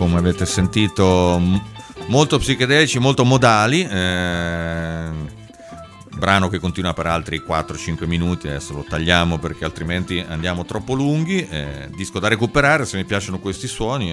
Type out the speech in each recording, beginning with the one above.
come avete sentito, molto psichedelici, molto modali, brano che continua per altri 4-5 minuti, adesso lo tagliamo perché altrimenti andiamo troppo lunghi, disco da recuperare se mi piacciono questi suoni.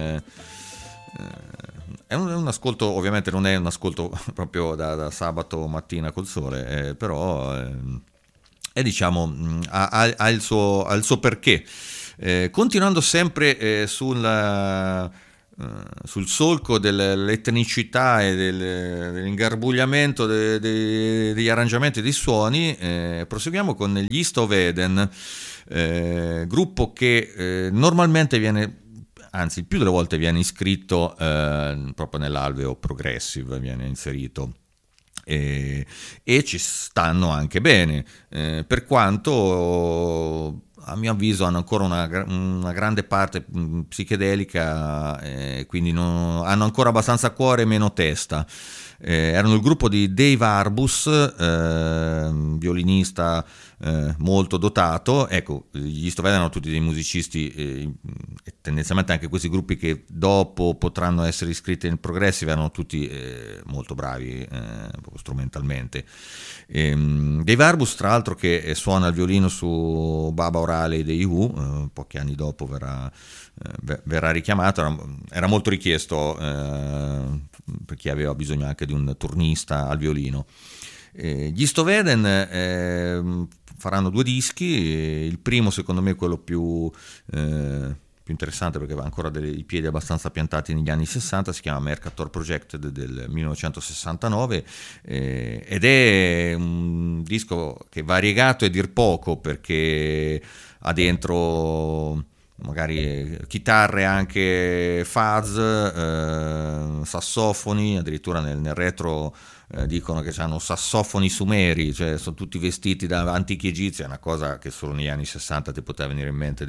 È un ascolto, ovviamente non è un ascolto proprio da sabato mattina col sole, però è, diciamo, ha il suo perché. Continuando sempre sul solco dell'etnicità e dell'ingarbugliamento degli arrangiamenti dei suoni, proseguiamo con gli East of Eden, gruppo che normalmente viene, anzi il più delle volte viene iscritto proprio nell'alveo progressive, viene inserito. E ci stanno anche bene, per quanto a mio avviso hanno ancora una grande parte psichedelica, quindi hanno ancora abbastanza cuore e meno testa. Erano il gruppo di Dave Arbus, violinista molto dotato. Ecco, gli East of Eden erano tutti dei musicisti, e tendenzialmente anche questi gruppi che dopo potranno essere iscritti nel progressive erano tutti molto bravi strumentalmente. Dave Arbus, tra l'altro, che suona il violino su Baba O'Reilly dei Who, pochi anni dopo verrà richiamato, era molto richiesto per chi aveva bisogno anche di un turnista al violino. Gli East of Eden faranno 2 dischi, il primo secondo me è quello più interessante perché aveva ancora i piedi abbastanza piantati negli anni 60, si chiama Mercator Projected del 1969, ed è un disco che variegato è dir poco perché ha dentro magari chitarre anche fuzz, sassofoni, addirittura nel retro dicono che hanno sassofoni sumeri, cioè sono tutti vestiti da antichi egizi, è una cosa che solo negli anni 60 ti poteva venire in mente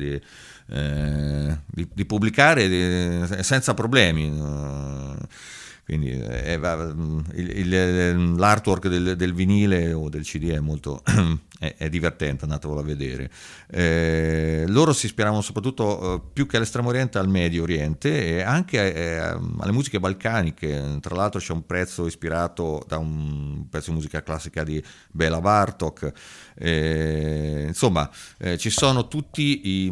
di pubblicare senza problemi. Quindi l'artwork del vinile o del CD è molto è divertente, andatevelo a vedere. Loro si ispiravano soprattutto più che all'estremo oriente al Medio Oriente e anche alle musiche balcaniche. Tra l'altro c'è un pezzo ispirato da un pezzo di musica classica di Bela Bartok. Insomma, ci sono tutti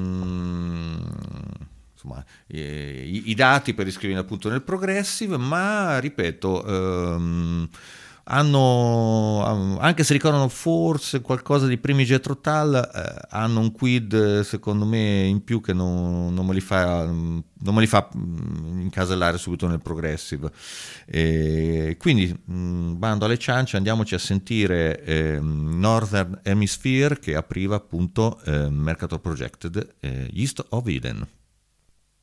i dati per iscriverli appunto nel progressive, ma ripeto, hanno, anche se ricordano forse qualcosa di primi Jethro Tull, hanno un quid secondo me in più che non me li fa incasellare subito nel progressive. Quindi bando alle ciance, andiamoci a sentire Northern Hemisphere, che apriva appunto Mercator Projected, East of Eden.